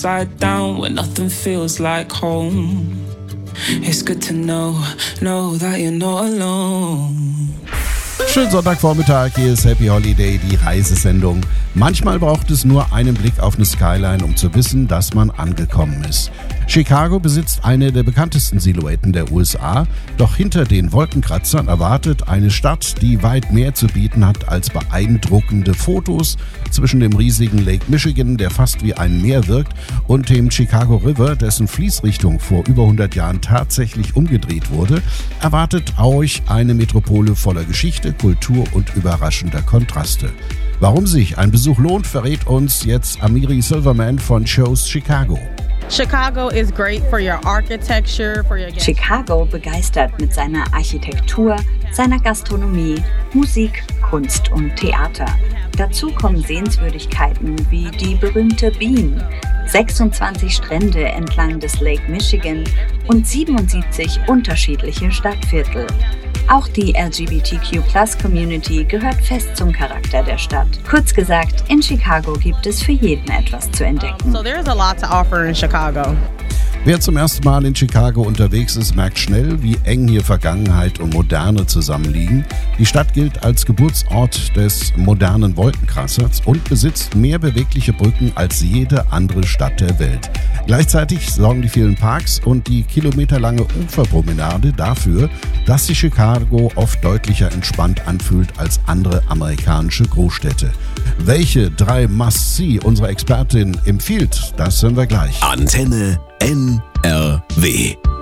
Side down when nothing feels like home. It's good to know that you're not alone. Schönen Sonntagvormittag, hier ist Happy Holiday, die Reisesendung. Manchmal braucht es nur einen Blick auf eine Skyline, um zu wissen, dass man angekommen ist. Chicago besitzt eine der bekanntesten Silhouetten der USA, doch hinter den Wolkenkratzern erwartet eine Stadt, die weit mehr zu bieten hat als beeindruckende Fotos. Zwischen dem riesigen Lake Michigan, der fast wie ein Meer wirkt, und dem Chicago River, dessen Fließrichtung vor über 100 Jahren tatsächlich umgedreht wurde, erwartet euch eine Metropole voller Geschichte, Kultur und überraschender Kontraste. Warum sich ein Besuch lohnt, verrät uns jetzt Amiri Silverman von Shows Chicago. Chicago is great for your architecture, for your Chicago begeistert mit seiner Architektur, seiner Gastronomie, Musik, Kunst und Theater. Dazu kommen Sehenswürdigkeiten wie die berühmte Bean, 26 Strände entlang des Lake Michigan und 77 unterschiedliche Stadtviertel. Auch die LGBTQ+-Community gehört fest zum Charakter der Stadt. Kurz gesagt, in Chicago gibt es für jeden etwas zu entdecken. So there's a lot to offer in Chicago. Wer zum ersten Mal in Chicago unterwegs ist, merkt schnell, wie eng hier Vergangenheit und Moderne zusammenliegen. Die Stadt gilt als Geburtsort des modernen Wolkenkratzers und besitzt mehr bewegliche Brücken als jede andere Stadt der Welt. Gleichzeitig sorgen die vielen Parks und die kilometerlange Uferpromenade dafür, dass sich Chicago oft deutlicher entspannt anfühlt als andere amerikanische Großstädte. Welche 3 Must-See unsere Expertin empfiehlt, das hören wir gleich. Antenne NRW.